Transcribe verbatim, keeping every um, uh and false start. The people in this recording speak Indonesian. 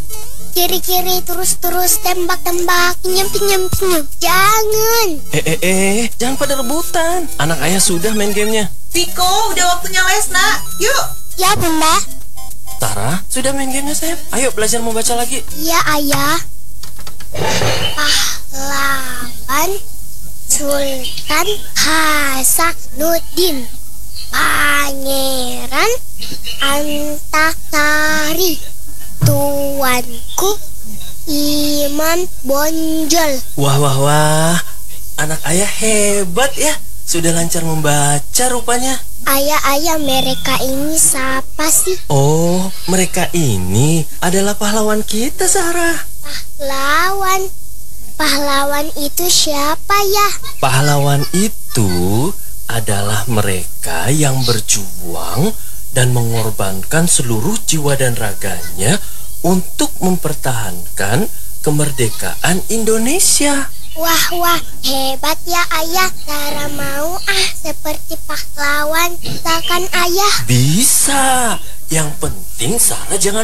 Kiri-kiri terus-terus tembak-tembak, pinyam-pinyam-pinyam. Jangan. Eh, eh, eh, jangan pada rebutan. Anak ayah sudah main gamenya. Viko, udah waktunya les, nak. Yuk. Ya, Bunda. Tara, sudah main gamenya sayap. Ayo belajar membaca lagi. Ya, Ayah. Pahlawan Sultan Hasanuddin, Pangeran Antasari, tuanku Imam Bonjol. Wah, wah, wah. Anak ayah hebat ya. Sudah lancar membaca rupanya. Ayah-ayah, mereka ini siapa sih? Oh, mereka ini adalah pahlawan kita, Sarah. Pahlawan. Pahlawan itu siapa ya? Pahlawan itu adalah mereka yang berjuang dan mengorbankan seluruh jiwa dan raganya untuk mempertahankan kemerdekaan Indonesia. Wah, wah, hebat ya Ayah. Tara mau ah seperti pahlawan. Misalkan Ayah. Bisa. Yang penting Sarah jangan